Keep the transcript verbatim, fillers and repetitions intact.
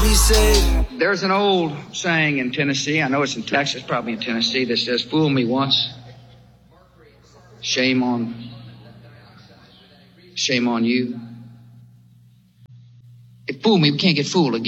be safe. There's an old saying in Tennessee, I know it's in Texas, probably in Tennessee, that says, fool me once, shame on, shame on you. If fool me, we can't get fooled again.